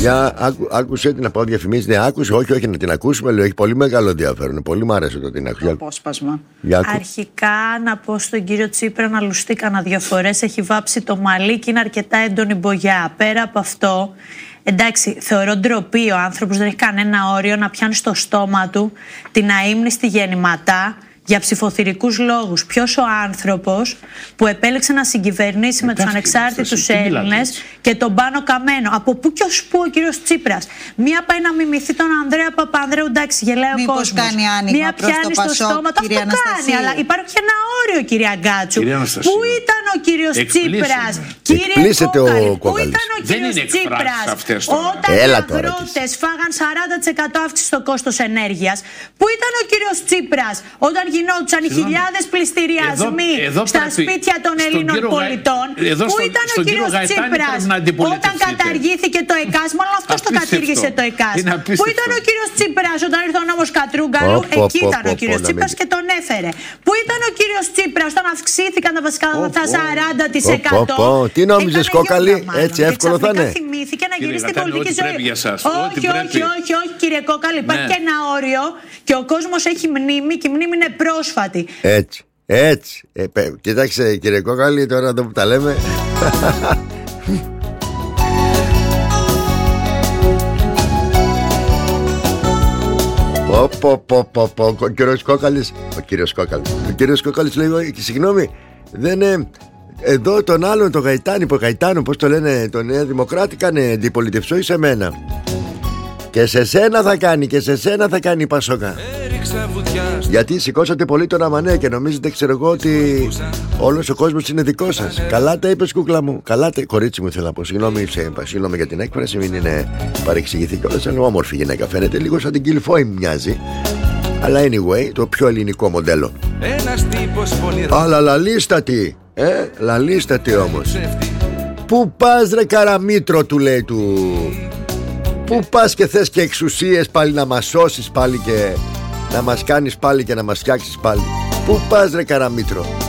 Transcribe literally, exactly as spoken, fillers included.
Για άκου, άκουσε την από διαφημίσει. Ναι, άκουσε, όχι, όχι, να την ακούσουμε. Λέω, έχει πολύ μεγάλο ενδιαφέρον. Πολύ μου άρεσε το την άκουσα. Απόσπασμα. Αρχικά να πω στον κύριο Τσίπρα να λουστεί κανένα δύο φορές. Έχει βάψει το μαλλί και είναι αρκετά έντονη μπογιά. Πέρα από αυτό, εντάξει, θεωρώ ντροπή ο άνθρωπος, δεν έχει κανένα όριο να πιάνει στο στόμα του την αείμνηστη γεννηματά για ψηφοθυρικούς λόγους. Ποιος ο άνθρωπος που επέλεξε να συγκυβερνήσει με τους ανεξάρτητους Έλληνες και τον Πάνο Καμένο. Από πού και ως πού ο κύριος Τσίπρας. Μία πάει να μιμηθεί τον Ανδρέα Παπανδρέου, εντάξει, γελάει ο κόσμος. Κάνει άνοιγμα. Μία πιάνει στο στόμα του, αυτό κάνει. Αλλά υπάρχει ένα όριο, κυρία Γκάτσου. Πού ήταν ο κύριος Τσίπρας, κύριε Κόκαλη, πού ήταν ο κύριος Τσίπρας όταν οι αγρότες φάγαν σαράντα τοις εκατό αύξηση στο κόστος ενέργειας. Πού ήταν ο κύριος Τσίπρας όταν γινόντουσαν οι χιλιάδες πληστηριασμοί εδώ, εδώ στα σπίτια των Ελλήνων γα... πολιτών. Πού ήταν ο κύριος Τσίπρας όταν καταργήθηκε το ΕΚΑΣ, μόνο αυτός το κατήργησε το ΕΚΑΣ. Πού ήταν ο κύριος Τσίπρας όταν ήρθε ο νόμος Κατρούγκαλου, εκεί ήταν ο κύριος Τσίπρας και τον έφερε. Πού ήταν ο κύριος Τσίπρας όταν αυξήθηκαν τα βασικά αγαθά σαράντα τοις εκατό. Τι νόμιζες, Κόκαλη, έτσι εύκολο θα είναι. Θυμήθηκε να γυρίσει την πολιτική ζωή. Όχι, όχι, όχι, όχι, κύριε Κόκαλη, υπάρχει και ένα όριο και ο κόσμος έχει μνήμη και η μνήμη είναι πρόσφατη. Έτσι, έτσι. Ε, παι, κοιτάξτε, κύριε Κόκαλη, τώρα εδώ που τα λέμε. Πω, πω, πω, πω, πω. Ο κύριος Κόκαλης, ο κύριος Κόκαλης, ο κύριος Κόκαλης λέει, συγγνώμη, δεν είναι... Εδώ τον άλλον, τον Γαϊτάνη, που Γαϊτάνο, πώς το λένε, τον Νέα Δημοκράτη, κάνε αντιπολιτευσό ή σε μένα. Και σε σένα θα κάνει, και σε σένα θα κάνει η Πασόκα. Γιατί σηκώσατε πολύ τον Αμανέ και νομίζετε, ξέρω εγώ, ότι όλος ο κόσμος είναι δικό σας. Καλά τα είπες, κούκλα μου. Καλά τα... Κορίτσι μου, θέλω να πω. Συγγνώμη, συγγνώμη για την έκφραση, μην είναι παρεξηγηθεί κιόλας. Είναι όμορφη γυναίκα, φαίνεται. Λίγο σαν την Κιλφόη μοιάζει. Αλλά anyway, το πιο ελληνικό μοντέλο. Αλλά λαλίστατη, ε, λαλίστατη όμως. Πού πας ρε Καραμήτρο, του λέει του. Πού πας και θες και εξουσίες πάλι να μας σώσεις πάλι και να μας κάνεις πάλι και να μας φτιάξεις πάλι. Πού πας ρε Καραμήτρο.